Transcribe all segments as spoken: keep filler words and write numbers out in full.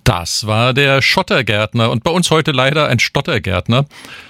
Das war der Schottergärtner und bei uns heute leider ein Stottergärtner.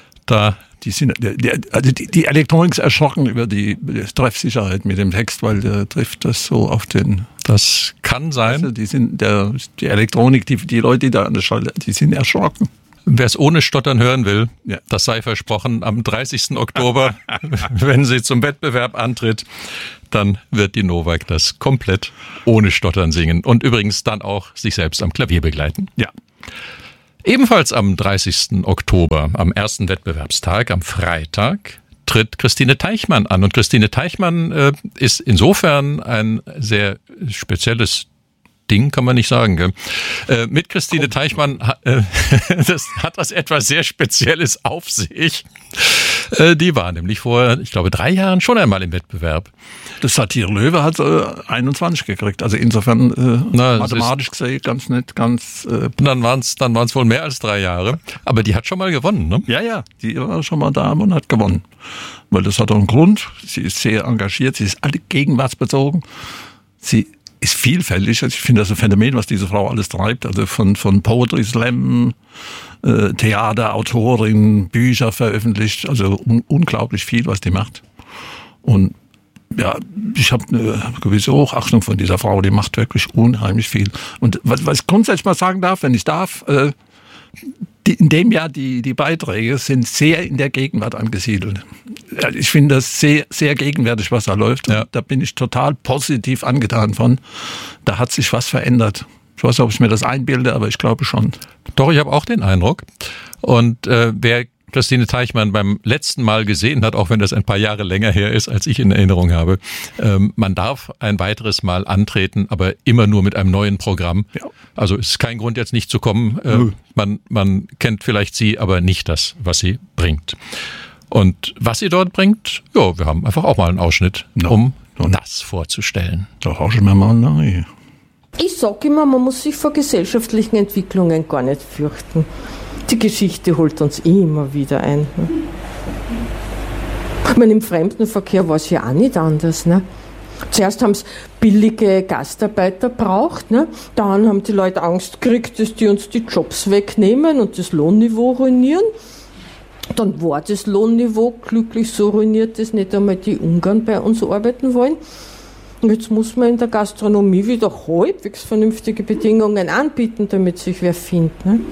Da die sind, die, also die, die Elektronik ist erschrocken über die, die Treffsicherheit mit dem Text, weil der trifft das so auf den. Das kann sein. Also die sind der, die Elektronik, die, die Leute, die da an der Schale, die sind erschrocken. Wer es ohne Stottern hören will, ja. Das sei versprochen, am dreißigsten Oktober, wenn sie zum Wettbewerb antritt, dann wird die Nowak das komplett ohne Stottern singen und übrigens dann auch sich selbst am Klavier begleiten. Ja. Ebenfalls am dreißigsten Oktober, am ersten Wettbewerbstag, am Freitag, tritt Christine Teichmann an. Und Christine Teichmann äh, ist insofern ein sehr spezielles Ding, kann man nicht sagen. Gell? Äh, mit Christine Komm. Teichmann äh, das hat das etwas sehr Spezielles auf sich. Äh, die war nämlich vor, ich glaube, drei Jahren schon einmal im Wettbewerb. Das Satire Löwe hat äh, einundzwanzig gekriegt. Also insofern äh, Na, mathematisch gesehen ganz nett, ganz. Äh, dann waren es dann waren's wohl mehr als drei Jahre. Aber die hat schon mal gewonnen, ne? Ja, ja, die war schon mal da und hat gewonnen. Weil das hat auch einen Grund. Sie ist sehr engagiert, sie ist alle gegenwartsbezogen. Sie ist vielfältig. Also ich finde das ein Phänomen, was diese Frau alles treibt. Also von, von Poetry Slam, äh, Theater, Autorin, Bücher veröffentlicht. Also un- unglaublich viel, was die macht. Und ja, ich habe eine gewisse Hochachtung von dieser Frau. Die macht wirklich unheimlich viel. Und was, was ich grundsätzlich mal sagen darf, wenn ich darf, äh, die, in dem Jahr die, die Beiträge sind sehr in der Gegenwart angesiedelt. Ich finde das sehr, sehr gegenwärtig, was da läuft. Ja. Da bin ich total positiv angetan von. Da hat sich was verändert. Ich weiß nicht, ob ich mir das einbilde, aber ich glaube schon. Doch, ich habe auch den Eindruck. Und äh, wer Christine Teichmann beim letzten Mal gesehen hat, auch wenn das ein paar Jahre länger her ist, als ich in Erinnerung habe, ähm, man darf ein weiteres Mal antreten, aber immer nur mit einem neuen Programm. Ja. Also ist kein Grund, jetzt nicht zu kommen. Äh, mhm. man, man kennt vielleicht sie, aber nicht das, was sie bringt. Und was sie dort bringt, ja, wir haben einfach auch mal einen Ausschnitt, no. um no. das vorzustellen. Da rauschen wir mal rein. Ich sag immer, man muss sich vor gesellschaftlichen Entwicklungen gar nicht fürchten. Die Geschichte holt uns immer wieder ein. Ich meine, im Fremdenverkehr war es ja auch nicht anders. Ne? Zuerst haben es billige Gastarbeiter braucht, ne? Dann haben die Leute Angst gekriegt, dass die uns die Jobs wegnehmen und das Lohnniveau ruinieren. Dann war das Lohnniveau glücklich so ruiniert, dass nicht einmal die Ungarn bei uns arbeiten wollen. Und jetzt muss man in der Gastronomie wieder halbwegs vernünftige Bedingungen anbieten, damit sich wer findet. Ne?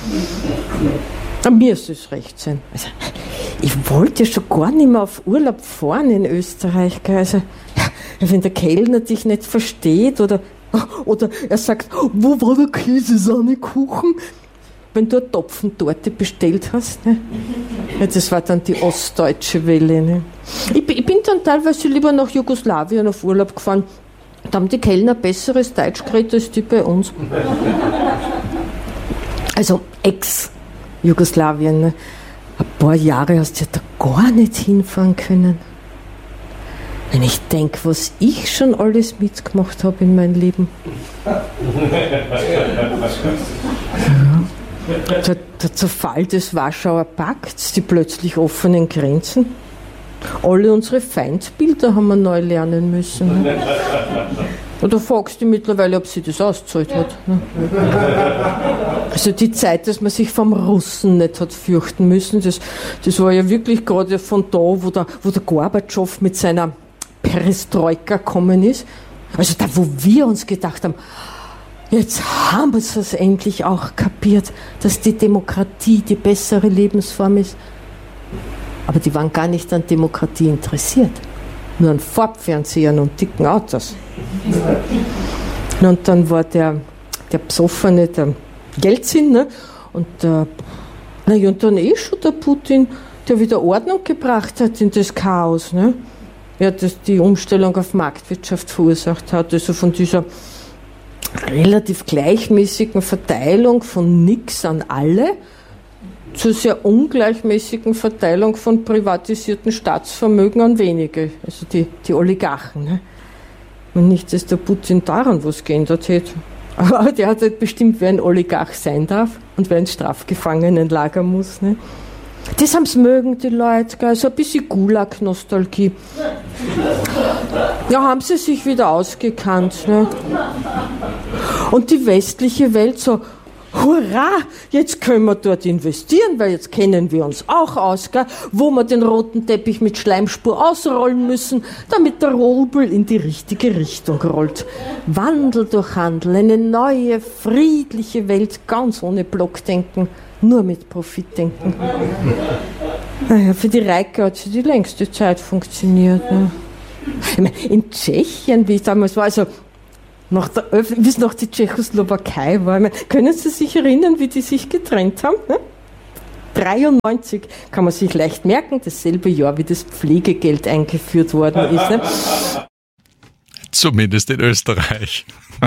An mir ist es recht sein. Also, ich wollte schon gar nicht mehr auf Urlaub fahren in Österreich. Also, wenn der Kellner dich nicht versteht oder, oder er sagt, wo war der Käsesahnekuchen? Wenn du eine Topfentorte bestellt hast. Ne? Ja, das war dann die ostdeutsche Welle. Ne? Ich, ich bin dann teilweise lieber nach Jugoslawien auf Urlaub gefahren. Da haben die Kellner besseres Deutsch geredet als die bei uns. Also Ex-Jugoslawien. Ne? Ein paar Jahre hast du ja da gar nicht hinfahren können. Wenn ich denke, was ich schon alles mitgemacht habe in meinem Leben. Ja. Der, der Zerfall des Warschauer Pakts, die plötzlich offenen Grenzen. Alle unsere Feindbilder haben wir neu lernen müssen. Ne? Oder fragst du mittlerweile, ob sie das auszahlt hat. Ne? Also die Zeit, dass man sich vom Russen nicht hat fürchten müssen, das, das war ja wirklich gerade von da, wo der, wo der Gorbatschow mit seiner Perestroika gekommen ist. Also da, wo wir uns gedacht haben, jetzt haben wir es endlich auch kapiert, dass die Demokratie die bessere Lebensform ist. Aber die waren gar nicht an Demokratie interessiert. Nur an Farbfernsehern und dicken Autos. Und dann war der, der Psoffene, der Jelzin, ne? Und, der, na, und dann eh schon der Putin, der wieder Ordnung gebracht hat in das Chaos. Ne? Ja, das die Umstellung auf Marktwirtschaft verursacht hat. Also von dieser relativ gleichmäßigen Verteilung von nix an alle zur sehr ungleichmäßigen Verteilung von privatisierten Staatsvermögen an wenige, also die, die Oligarchen. Ne? Und nicht, dass der Putin daran was geändert hätte. Aber der hat halt bestimmt, wer ein Oligarch sein darf und wer ins Strafgefangenenlager muss. Ne? Das haben's mögen die Leute, gell? So ein bisschen Gulag-Nostalgie. Ja, haben sie sich wieder ausgekannt. Ne? Und die westliche Welt so, hurra, jetzt können wir dort investieren, weil jetzt kennen wir uns auch aus, gell? Wo wir den roten Teppich mit Schleimspur ausrollen müssen, damit der Rolbel in die richtige Richtung rollt. Wandel durch Handel, eine neue, friedliche Welt, ganz ohne Blockdenken, nur mit Profitdenken. Naja, für die Reike hat sie die längste Zeit funktioniert. Ne? Ich meine, in Tschechien, wie es damals war, also nach der Öff- wie es noch die Tschechoslowakei war, ich meine, können Sie sich erinnern, wie die sich getrennt haben? Ne? dreiundneunzig kann man sich leicht merken, dasselbe Jahr, wie das Pflegegeld eingeführt worden ist. Ne? Zumindest in Österreich.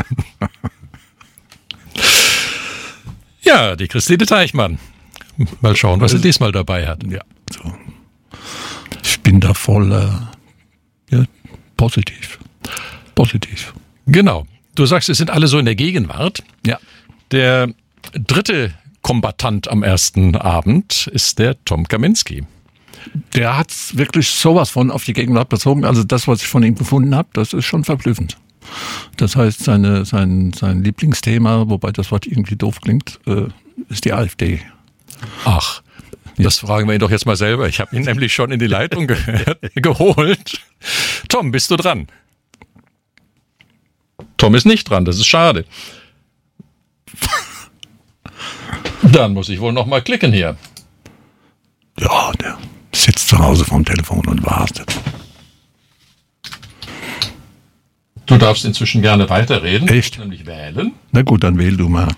Ja, die Christine Teichmann. Mal schauen, was sie diesmal dabei hat. Ja, so. Ich bin da voll äh, ja, positiv. Positiv. Genau. Du sagst, es sind alle so in der Gegenwart. Ja. Der dritte Kombattant am ersten Abend ist der Tom Kaminski. Der hat wirklich sowas von auf die Gegenwart bezogen. Also das, was ich von ihm gefunden habe, das ist schon verblüffend. Das heißt, seine, sein, sein Lieblingsthema, wobei das Wort irgendwie doof klingt, äh, ist die AfD. Ach, das fragen wir ihn doch jetzt mal selber. Ich habe ihn nämlich schon in die Leitung gehört, geholt. Tom, bist du dran? Tom ist nicht dran, das ist schade. Dann muss ich wohl noch mal klicken hier. Ja, der sitzt zu Hause vorm Telefon und wartet. Du darfst inzwischen gerne weiterreden. Echt? Nämlich wählen. Na gut, dann wähl du mal.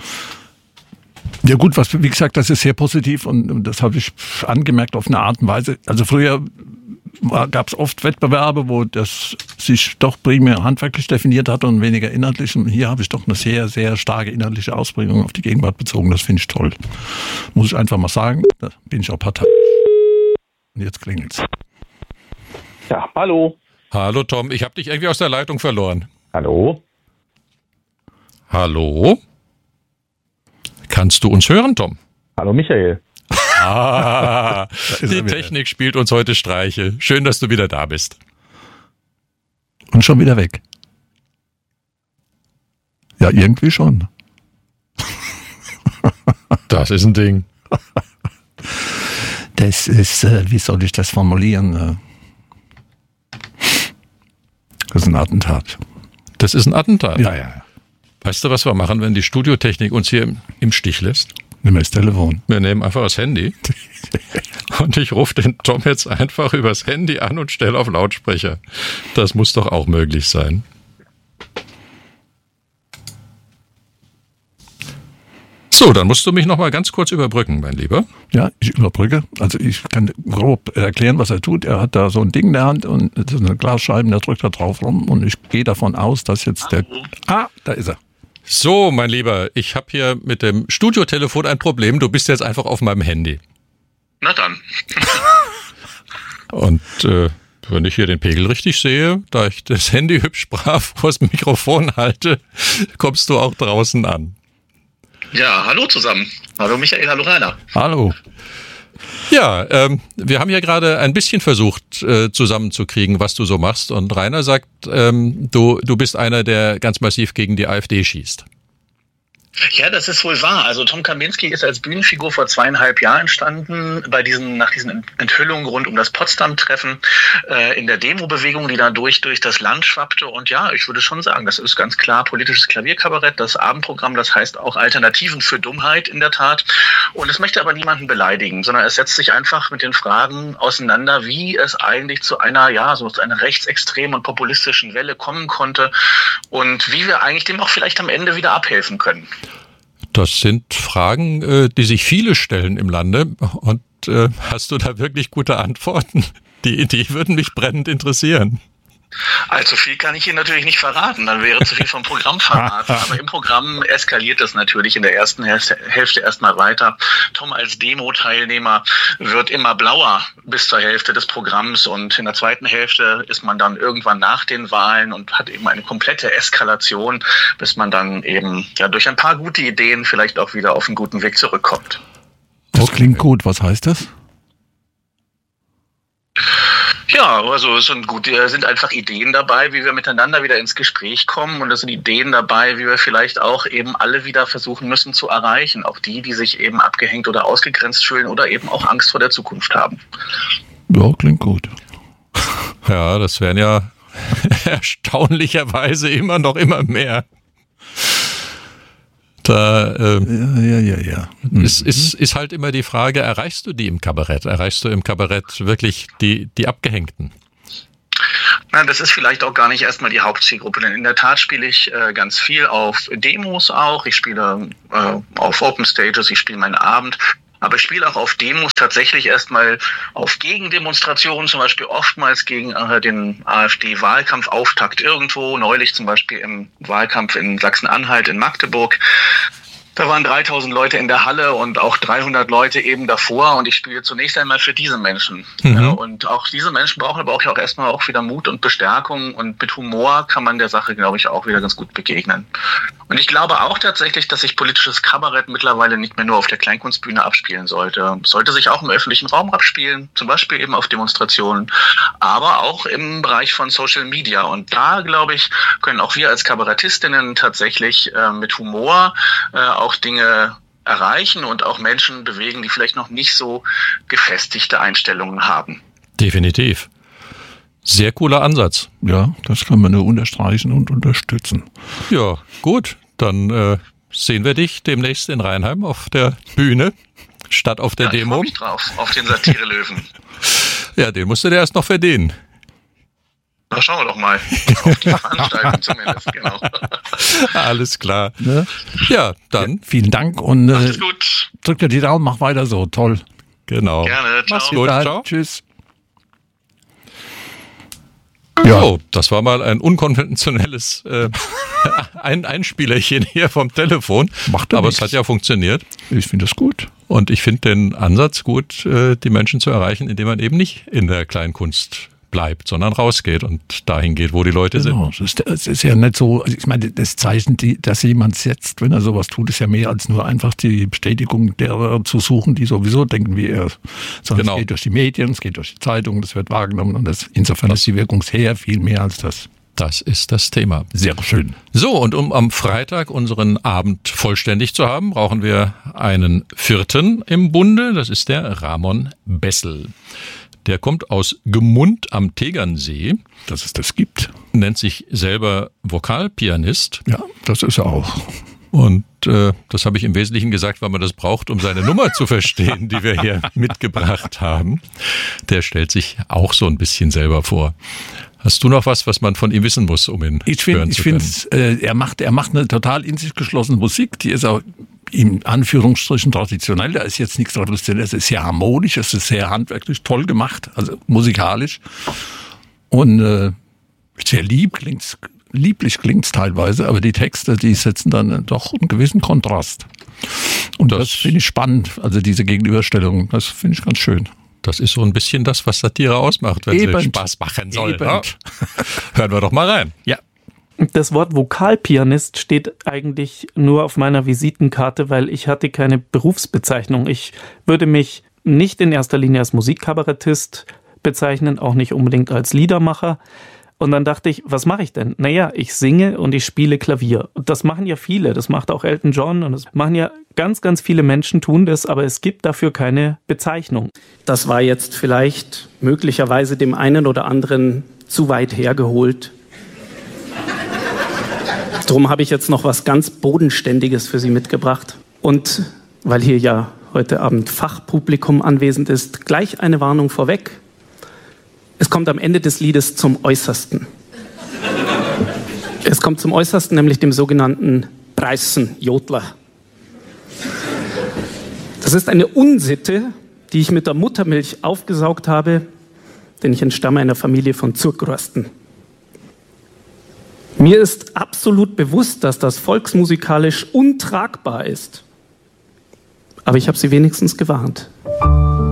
Ja gut, was, wie gesagt, das ist sehr positiv und, und das habe ich angemerkt auf eine Art und Weise. Also früher gab es oft Wettbewerbe, wo das sich doch primär handwerklich definiert hat und weniger inhaltlich. Und hier habe ich doch eine sehr, sehr starke inhaltliche Ausbringung auf die Gegenwart bezogen. Das finde ich toll. Muss ich einfach mal sagen. Da bin ich auch parteiisch. Und jetzt klingelt's. Ja, hallo. Hallo Tom, ich habe dich irgendwie aus der Leitung verloren. Hallo? Hallo? Kannst du uns hören, Tom? Hallo Michael. Ah, die Technik spielt uns heute Streiche. Schön, dass du wieder da bist. Und schon wieder weg. Ja, irgendwie schon. Das ist ein Ding. Das ist, äh, wie soll ich das formulieren? Das ist ein Attentat. Das ist ein Attentat. Ja, ja. Weißt du, was wir machen, wenn die Studiotechnik uns hier im, im Stich lässt? Nimm das Telefon. Wir nehmen einfach das Handy und ich rufe den Tom jetzt einfach übers Handy an und stelle auf Lautsprecher. Das muss doch auch möglich sein. So, dann musst du mich noch mal ganz kurz überbrücken, mein Lieber. Ja, ich überbrücke. Also ich kann grob erklären, was er tut. Er hat da so ein Ding in der Hand und das ist eine Glasscheibe, der drückt da drauf rum und ich gehe davon aus, dass jetzt der... Ah, da ist er. So, mein Lieber, ich habe hier mit dem Studiotelefon ein Problem. Du bist jetzt einfach auf meinem Handy. Na dann. Und äh, wenn ich hier den Pegel richtig sehe, da ich das Handy hübsch brav vors Mikrofon halte, kommst du auch draußen an. Ja, hallo zusammen. Hallo Michael, hallo Rainer. Hallo. Ja, ähm, wir haben ja gerade ein bisschen versucht äh, zusammenzukriegen, was du so machst. Und Rainer sagt, ähm, du, du bist einer, der ganz massiv gegen die AfD schießt. Ja, das ist wohl wahr. Also Tom Kaminski ist als Bühnenfigur vor zweieinhalb Jahren entstanden, bei diesen, nach diesen Enthüllungen rund um das Potsdam-Treffen, äh, in der Demo-Bewegung, die da durch, durch das Land schwappte. Und ja, ich würde schon sagen, das ist ganz klar politisches Klavierkabarett, das Abendprogramm, das heißt auch Alternativen für Dummheit in der Tat. Und es möchte aber niemanden beleidigen, sondern es setzt sich einfach mit den Fragen auseinander, wie es eigentlich zu einer, ja, so zu einer rechtsextremen und populistischen Welle kommen konnte und wie wir eigentlich dem auch vielleicht am Ende wieder abhelfen können. Das sind Fragen, die sich viele stellen im Lande. Und äh, hast du da wirklich gute Antworten? Die, die würden mich brennend interessieren. Allzu viel kann ich Ihnen natürlich nicht verraten, dann wäre zu viel vom Programm verraten. Aber im Programm eskaliert das natürlich in der ersten Hälfte erstmal weiter. Tom als Demo-Teilnehmer wird immer blauer bis zur Hälfte des Programms und in der zweiten Hälfte ist man dann irgendwann nach den Wahlen und hat eben eine komplette Eskalation, bis man dann eben ja durch ein paar gute Ideen vielleicht auch wieder auf einen guten Weg zurückkommt. Das klingt gut. Was heißt das? Ja, also es sind gut, es sind einfach Ideen dabei, wie wir miteinander wieder ins Gespräch kommen, und es sind Ideen dabei, wie wir vielleicht auch eben alle wieder versuchen müssen zu erreichen, auch die, die sich eben abgehängt oder ausgegrenzt fühlen oder eben auch Angst vor der Zukunft haben. Ja, klingt gut. Ja, das wären ja erstaunlicherweise immer noch immer mehr. Da ähm, ja, ja, ja, ja. Mhm. ist, ist, ist halt immer die Frage, erreichst du die im Kabarett? Erreichst du im Kabarett wirklich die, die Abgehängten? Nein, das ist vielleicht auch gar nicht erstmal die Hauptzielgruppe, denn in der Tat spiele ich äh, ganz viel auf Demos auch. Ich spiele äh, auf Open Stages, ich spiele meinen Abend. Aber ich spiele auch auf Demos tatsächlich erstmal auf Gegendemonstrationen, zum Beispiel oftmals gegen äh, den AfD-Wahlkampfauftakt irgendwo, neulich zum Beispiel im Wahlkampf in Sachsen-Anhalt, in Magdeburg. Da waren dreitausend Leute in der Halle und auch dreihundert Leute eben davor, und ich spiele zunächst einmal für diese Menschen. Mhm. Ja, und auch diese Menschen brauchen aber auch, auch erstmal auch wieder Mut und Bestärkung, und mit Humor kann man der Sache, glaube ich, auch wieder ganz gut begegnen. Und ich glaube auch tatsächlich, dass sich politisches Kabarett mittlerweile nicht mehr nur auf der Kleinkunstbühne abspielen sollte. Es sollte sich auch im öffentlichen Raum abspielen, zum Beispiel eben auf Demonstrationen, aber auch im Bereich von Social Media. Und da, glaube ich, können auch wir als Kabarettistinnen tatsächlich äh, mit Humor äh, auch Dinge erreichen und auch Menschen bewegen, die vielleicht noch nicht so gefestigte Einstellungen haben. Definitiv. Sehr cooler Ansatz. Ja, das kann man nur unterstreichen und unterstützen. Ja, gut. Dann äh, sehen wir dich demnächst in Rheinheim auf der Bühne statt auf der ja, Demo. Ich freue mich drauf, auf den Satire-Löwen. Ja, den musst du dir erst noch verdienen. Na, schauen wir doch mal. Auf die Veranstaltung zumindest, genau. Alles klar. Ne? Ja, dann. Ja, vielen Dank und äh, Alles gut. Drückt dir die Daumen, mach weiter so. Toll. Genau. Gerne. Ciao. Mach's gut. Ciao. Tschüss. Ja, oh, das war mal ein unkonventionelles äh, ein Einspielerchen hier vom Telefon. Macht aber nichts. Es hat ja funktioniert. Ich finde das gut. Und ich finde den Ansatz gut, äh, die Menschen zu erreichen, indem man eben nicht in der Kleinkunst bleibt, sondern rausgeht und dahin geht, wo die Leute genau. sind. Das ist, das ist ja nicht so, also ich meine, das Zeichen, die, dass jemand setzt, wenn er sowas tut, ist ja mehr als nur einfach die Bestätigung derer zu suchen, die sowieso denken wie er. Sondern Genau. es geht durch die Medien, es geht durch die Zeitungen, das wird wahrgenommen, und das, insofern Das- ist die Wirkung sehr viel mehr als das. Das ist das Thema. Sehr schön. So, und um am Freitag unseren Abend vollständig zu haben, brauchen wir einen vierten im Bunde. Das ist der Ramon Bessel. Der kommt aus Gmund am Tegernsee, Dass es das gibt. nennt sich selber Vokalpianist. Ja, das ist er auch. Und äh, das habe ich im Wesentlichen gesagt, weil man das braucht, um seine Nummer zu verstehen, die wir hier mitgebracht haben. Der stellt sich auch so ein bisschen selber vor. Hast du noch was, was man von ihm wissen muss, um ihn Ich hören finde, zu ich können? finde, äh, er macht, er macht eine total in sich geschlossene Musik. Die ist auch in Anführungsstrichen traditionell. Da ist jetzt nichts Traditionelles. Es ist sehr harmonisch, es ist sehr handwerklich toll gemacht, also musikalisch. Und äh, sehr lieb klingt's, lieblich klingt's teilweise, aber die Texte, die setzen dann doch einen gewissen Kontrast. Und das, Das- das finde ich spannend, also diese Gegenüberstellung, das finde ich ganz schön. Das ist so ein bisschen das, was Satire ausmacht, wenn Eben. sie Spaß machen soll. Eben. Ja? Hören wir doch mal rein. Ja. Das Wort Vokalpianist steht eigentlich nur auf meiner Visitenkarte, weil ich hatte keine Berufsbezeichnung. Ich würde mich nicht in erster Linie als Musikkabarettist bezeichnen, auch nicht unbedingt als Liedermacher. Und dann dachte ich, was mache ich denn? Naja, ich singe und ich spiele Klavier. Und das machen ja viele, das macht auch Elton John und das machen ja ganz, ganz viele Menschen tun das, aber es gibt dafür keine Bezeichnung. Das war jetzt vielleicht möglicherweise dem einen oder anderen zu weit hergeholt. Darum habe ich jetzt noch was ganz Bodenständiges für Sie mitgebracht. Und weil hier ja heute Abend Fachpublikum anwesend ist, gleich eine Warnung vorweg. Es kommt am Ende des Liedes zum Äußersten. Es kommt zum Äußersten, nämlich dem sogenannten Preißen-Jodler. Das ist eine Unsitte, die ich mit der Muttermilch aufgesaugt habe, denn ich entstamme einer Familie von Zurgrosten. Mir ist absolut bewusst, dass das volksmusikalisch untragbar ist. Aber ich habe Sie wenigstens gewarnt.